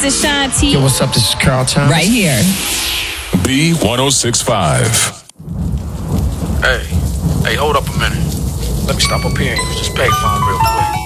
is Sean T. Yo, what's up? This is Carl Thomas. Right here. B1065. Hey, hold up a minute. Let me stop up here and use this payphone real quick.